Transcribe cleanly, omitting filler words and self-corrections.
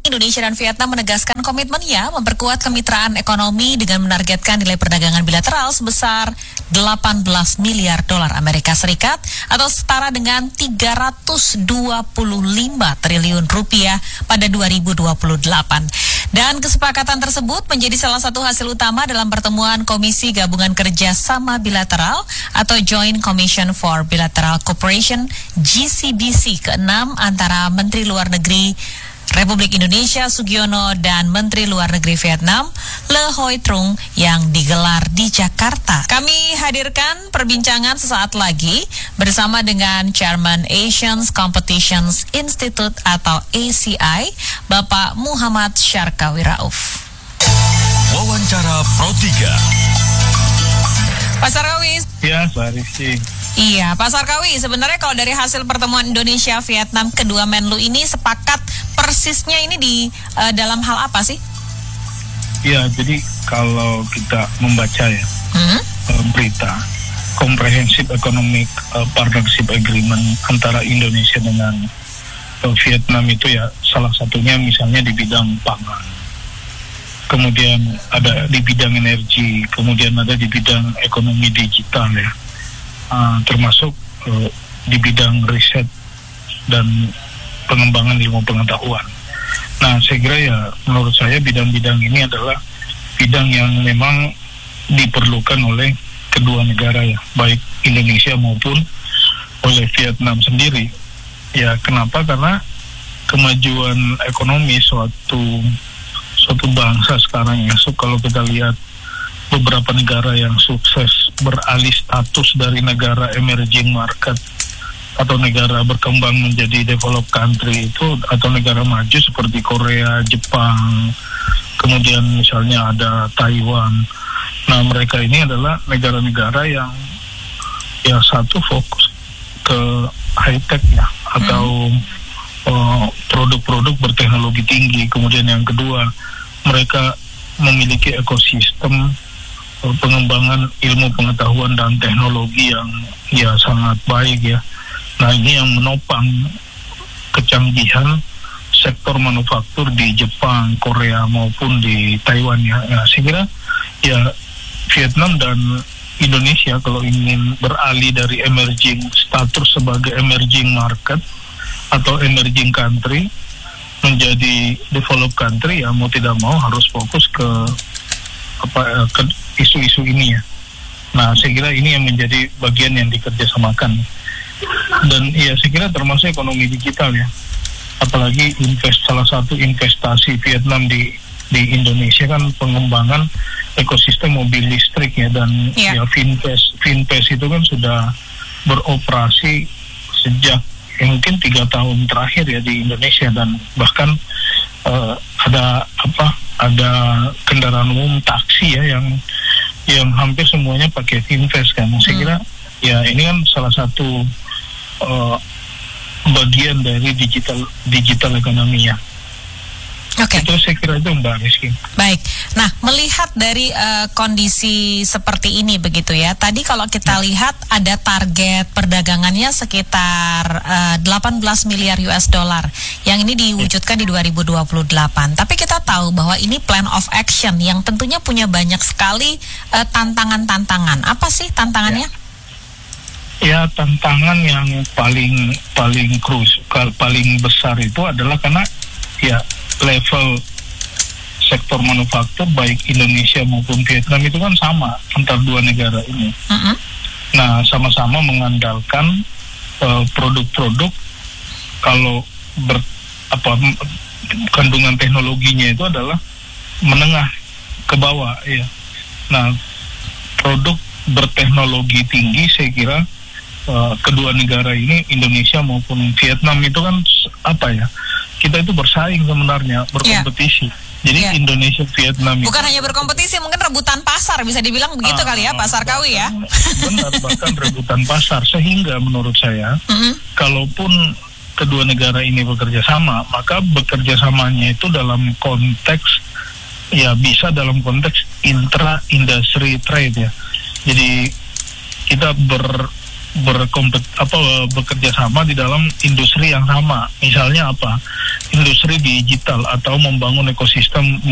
Indonesia dan Vietnam menegaskan komitmennya memperkuat kemitraan ekonomi dengan menargetkan nilai perdagangan bilateral sebesar 18 miliar dolar Amerika Serikat atau setara dengan 325 triliun rupiah pada 2028. Dan kesepakatan tersebut menjadi salah satu hasil utama dalam pertemuan Komisi Gabungan Kerja Sama Bilateral atau Joint Commission for Bilateral Cooperation GCBC ke-6 antara Menteri Luar Negeri Republik Indonesia Sugiono dan Menteri Luar Negeri Vietnam Le Hoi Trung yang digelar di Jakarta. Kami hadirkan perbincangan sesaat lagi bersama dengan Chairman Asian Competitions Institute atau ACI, Bapak Muhammad Syarkawi Rauf. Wawancara Pro 3. Pak Syarkawi. Ya, Pak Rizky. Iya, Pak Syarkawi, sebenarnya kalau dari hasil pertemuan Indonesia-Vietnam kedua Menlu ini sepakat persisnya ini di dalam hal apa sih? Ya, jadi kalau kita membaca ya berita Comprehensive Economic Partnership Agreement antara Indonesia dengan Vietnam itu ya salah satunya misalnya di bidang pangan, kemudian ada di bidang energi, kemudian ada di bidang ekonomi digital ya, termasuk di bidang riset dan pengembangan ilmu pengetahuan. Nah, saya kira ya menurut saya bidang-bidang ini adalah bidang yang memang diperlukan oleh kedua negara ya, baik Indonesia maupun oleh Vietnam sendiri. Ya, kenapa? Karena kemajuan ekonomi suatu bangsa sekarang ya, kalau kita lihat beberapa negara yang sukses beralih status dari negara emerging market atau negara berkembang menjadi developed country itu, atau negara maju seperti Korea, Jepang, kemudian misalnya ada Taiwan. Nah, mereka ini adalah negara-negara yang ya satu fokus ke high tech ya, atau produk-produk berteknologi tinggi. Kemudian yang kedua, mereka memiliki ekosistem pengembangan ilmu pengetahuan dan teknologi yang ya sangat baik ya. Nah, ini yang menopang kecanggihan sektor manufaktur di Jepang, Korea maupun di Taiwan ya. Nah, saya kira ya Vietnam dan Indonesia kalau ingin beralih dari emerging status sebagai emerging market atau emerging country menjadi developed country ya, mau tidak mau harus fokus ke isu-isu ini ya. Nah, saya kira ini yang menjadi bagian yang dikerjasamakan. Dan ya saya kira termasuk ekonomi digital ya, apalagi salah satu investasi Vietnam di Indonesia kan pengembangan ekosistem mobil listrik ya, dan ya Finpes itu kan sudah beroperasi sejak mungkin 3 tahun terakhir ya di Indonesia, dan bahkan ada kendaraan umum taksi ya yang hampir semuanya pakai Finpes kan. Saya kira ya ini kan salah satu bagian dari digital ekonomi ya. Oke. Itu saya kira itu Mbak Rizky. Baik. Nah, melihat dari kondisi seperti ini begitu ya. Tadi kalau kita lihat ada target perdagangannya sekitar 18 miliar US dollar yang ini diwujudkan di 2028. Tapi kita tahu bahwa ini plan of action yang tentunya punya banyak sekali tantangan-tantangan. Apa sih tantangannya? Ya, tantangan yang paling besar itu adalah karena ya level sektor manufaktur baik Indonesia maupun Vietnam itu kan sama antar dua negara ini. Nah, sama-sama mengandalkan produk-produk kalau kandungan teknologinya itu adalah menengah ke bawah ya. Nah, produk berteknologi tinggi saya kira kedua negara ini, Indonesia maupun Vietnam itu kan kita itu bersaing sebenarnya, berkompetisi. Jadi Indonesia, Vietnam bukan hanya berkompetisi, mungkin rebutan pasar bisa dibilang begitu kali ya Pak Syarkawi ya. Benar, bahkan rebutan pasar, sehingga menurut saya kalaupun kedua negara ini bekerja sama, maka bekerja samanya itu dalam konteks ya bisa dalam konteks intra-industry trade ya. Jadi kita bekerja sama di dalam industri yang sama. Misalnya apa? industri digital atau membangun ekosistem